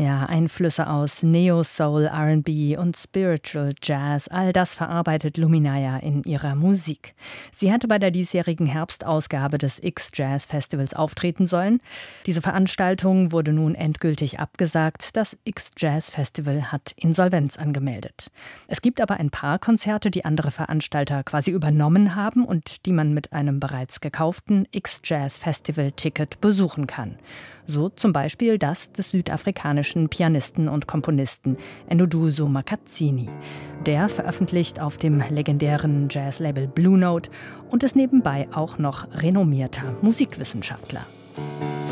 Ja, Einflüsse aus Neo-Soul, R&B und Spiritual Jazz, all das verarbeitet Luminaya in ihrer Musik. Sie hatte bei der diesjährigen Herbstausgabe des X-Jazz Festivals auftreten sollen. Diese Veranstaltung wurde nun endgültig abgesagt. Das X-Jazz Festival hat Insolvenz angemeldet. Es gibt aber ein paar Konzerte, die andere Veranstalter quasi übernommen haben und die man mit einem bereits gekauften X-Jazz Festival-Ticket besuchen kann. So zum Beispiel das des südafrikanischen Pianisten und Komponisten Enduduzo Makatsini. Der veröffentlicht auf dem legendären Jazzlabel Blue Note und ist nebenbei auch noch renommierter Musikwissenschaftler.